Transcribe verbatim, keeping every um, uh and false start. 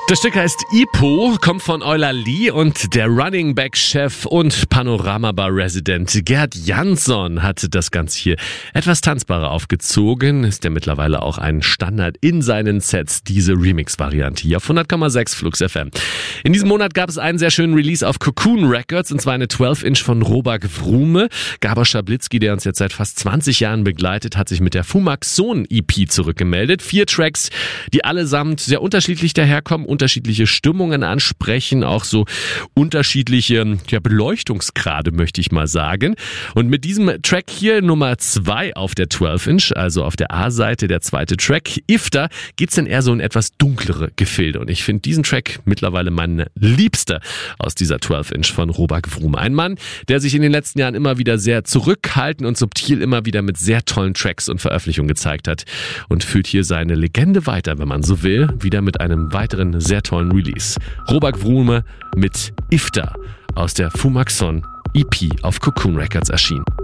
Das Stück heißt Ipo, kommt von Euler Lee und der Running Back Chef und Panorama-Bar-Resident Gerd Jansson hat das Ganze hier etwas tanzbarer aufgezogen. Ist ja mittlerweile auch ein Standard in seinen Sets, diese Remix-Variante hier auf hundert Komma sechs Flux F M. In diesem Monat gab es einen sehr schönen Release auf Cocoon Records, und zwar eine zwölf Inch von Robak Vrume. Gabor Schablitzky, der uns jetzt seit fast zwanzig Jahren begleitet, hat sich mit der Fumaxon E P zurückgemeldet. Vier Tracks, die allesamt sehr unterschiedlich daherkommen, unterschiedliche Stimmungen ansprechen, auch so unterschiedliche ja, Beleuchtungsgrade, möchte ich mal sagen. Und mit diesem Track hier Nummer zwei auf der zwölf Inch, also auf der A-Seite, der zweite Track, Iftar, geht's dann eher so in etwas dunklere Gefilde. Und ich finde diesen Track mittlerweile mein liebster aus dieser zwölf Inch von Robak Vrume. Ein Mann, der sich in den letzten Jahren immer wieder sehr zurückhaltend und subtil immer wieder mit sehr tollen Tracks und Veröffentlichungen gezeigt hat und führt hier seine Legende weiter, wenn man so will, wieder mit einem weiteren sehr tollen Release. Robak Vrume mit Iftar aus der Fumaxon E P auf Cocoon Records erschienen.